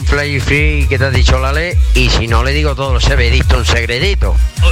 Fly Free que te ha dicho la ley, y si no le digo todo, se ve, visto un secretito.